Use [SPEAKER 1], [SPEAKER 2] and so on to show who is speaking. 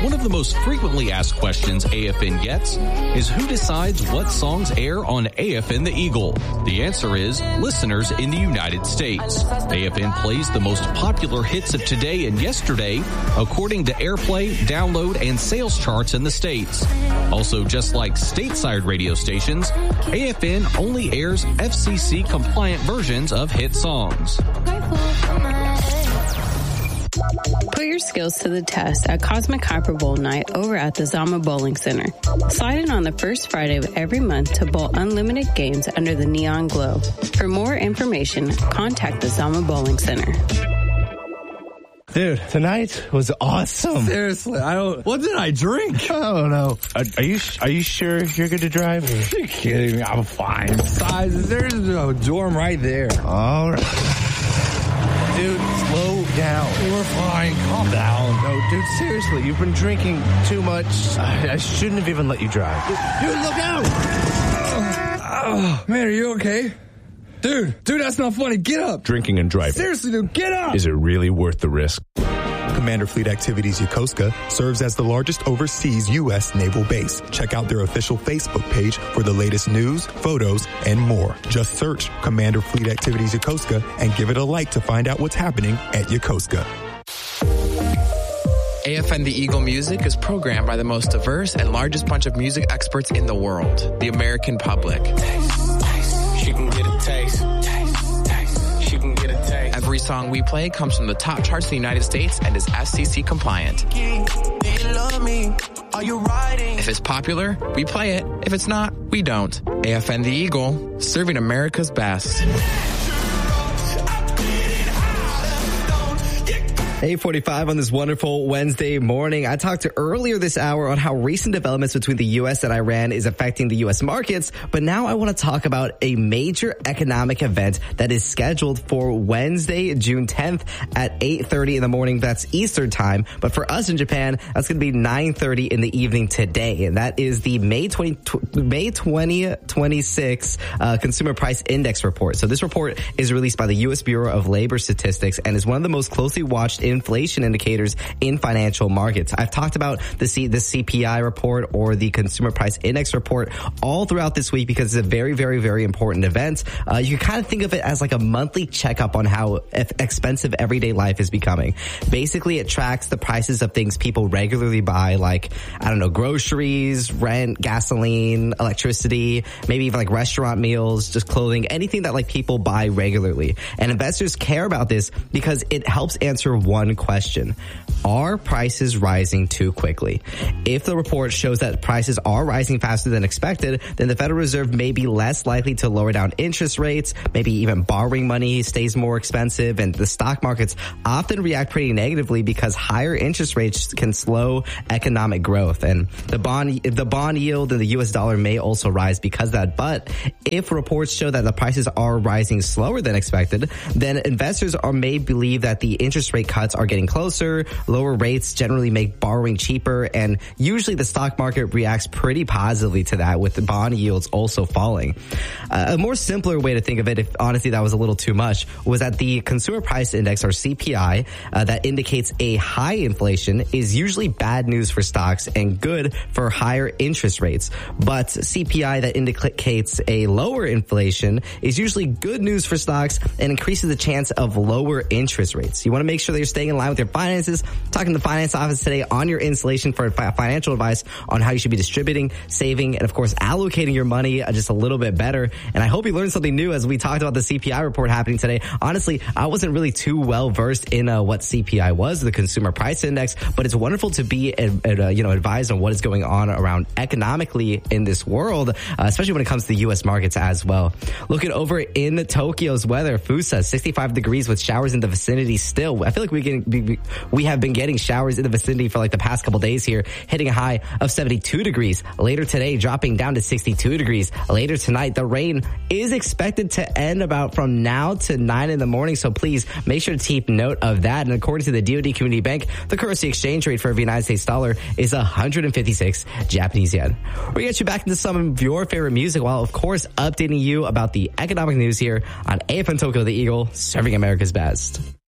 [SPEAKER 1] One of the most frequently asked questions AFN gets is who decides what songs air on AFN The Eagle? The answer is listeners in the United States. AFN plays the most popular hits of today and yesterday according to airplay, download, and sales charts in the States. Also, just like stateside radio stations, AFN only airs FCC-compliant versions of hit songs.
[SPEAKER 2] Put your skills to the test at Cosmic Hyper Bowl Night over at the Zama Bowling Center. Slide in on the first Friday of every month to bowl unlimited games under the neon glow. For more information, contact the Zama Bowling Center.
[SPEAKER 3] Dude, tonight was awesome.
[SPEAKER 4] Seriously, what did I drink?
[SPEAKER 3] I don't know. Are you sure you're good to drive?
[SPEAKER 4] Are you kidding me? I'm fine. Besides, there's a dorm right there.
[SPEAKER 3] All right. Dude, slow down.
[SPEAKER 4] We're fine. Calm down.
[SPEAKER 3] No, dude, seriously, you've been drinking too much. I shouldn't have even let you drive.
[SPEAKER 4] Dude, look out! Man, are you okay? Dude, that's not funny. Get up.
[SPEAKER 3] Drinking and driving.
[SPEAKER 4] Seriously, dude, get up.
[SPEAKER 3] Is it really worth the risk?
[SPEAKER 5] Commander Fleet Activities Yokosuka serves as the largest overseas U.S. naval base. Check out their official Facebook page for the latest news, photos, and more. Just search Commander Fleet Activities Yokosuka and give it a like to find out what's happening at Yokosuka.
[SPEAKER 6] AFN The Eagle Music is programmed by the most diverse and largest bunch of music experts in the world, the American public.
[SPEAKER 7] She can get a taste. She can get a taste.
[SPEAKER 6] Every song we play comes from the top charts in the United States and is FCC compliant.
[SPEAKER 7] Do you love me? Are you riding?
[SPEAKER 6] If it's popular, we play it. If it's not, we don't. AFN The Eagle, serving America's best.
[SPEAKER 8] 8:45 on this wonderful Wednesday morning. I talked to earlier this hour on how recent developments between the U.S. and Iran is affecting the U.S. markets, but now I want to talk about a major economic event that is scheduled for Wednesday, June 10th at 8:30 in the morning. That's Eastern time. But for us in Japan, that's going to be 9:30 in the evening today. And that is the May 2026 Consumer Price Index report. So this report is released by the U.S. Bureau of Labor Statistics and is one of the most closely watched inflation indicators in financial markets. I've talked about the CPI report or the Consumer Price Index report all throughout this week because it's a very, very, very important event. You can kind of think of it as like a monthly checkup on how expensive everyday life is becoming. Basically, it tracks the prices of things people regularly buy, like, I don't know, groceries, rent, gasoline, electricity, maybe even like restaurant meals, just clothing, anything that like people buy regularly. And investors care about this because it helps answer one question. Are prices rising too quickly? If the report shows that prices are rising faster than expected, then the Federal Reserve may be less likely to lower down interest rates, maybe even borrowing money stays more expensive, and the stock markets often react pretty negatively because higher interest rates can slow economic growth. And the bond yield in the US dollar may also rise because of that. But if reports show that the prices are rising slower than expected, then investors may believe that the interest rate cuts are getting closer. Lower rates generally make borrowing cheaper, and usually the stock market reacts pretty positively to that, with the bond yields also falling. A more simpler way to think of it, if honestly that was a little too much, was that the Consumer Price Index, or CPI, that indicates a high inflation is usually bad news for stocks and good for higher interest rates. But CPI that indicates a lower inflation is usually good news for stocks and increases the chance of lower interest rates. You want to make sure that you're staying in line with your finances. Talking to the finance office today on your installation for financial advice on how you should be distributing, saving, and of course allocating your money just a little bit better. And I hope you learned something new as we talked about the CPI report happening today. Honestly, I wasn't really too well versed in what CPI was, the Consumer Price Index, but it's wonderful to be advised on what is going on around economically in this world, especially when it comes to the U.S. markets as well. Looking over in Tokyo's weather, Fusa, 65 degrees with showers in the vicinity still. I feel like we have been getting showers in the vicinity for like the past couple days here, hitting a high of 72 degrees. Later today, dropping down to 62 degrees. Later tonight, the rain is expected to end about from now to 9 in the morning, so please make sure to keep note of that. And according to the DoD Community Bank, the currency exchange rate for every United States dollar is 156 Japanese yen. We're going to get you back into some of your favorite music while, of course, updating you about the economic news here on AFN Tokyo The Eagle, serving America's best.